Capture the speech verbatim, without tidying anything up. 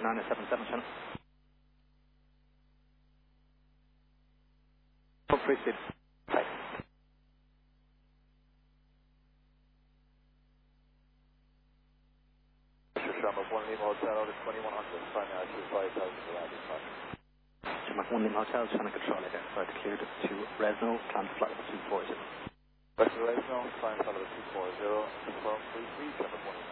nine seven seven channel. Oh, free speed. Right. Shamrock one Lima Hotel, out of twenty-one hundred, sign out to five thousand landing time. Shamrock one Lima Hotel, Channel Control again. Flight cleared to Resno, climb to flight level two four zero. Back to Resno, climb flight level two four zero, confirm three three, Shamrock one.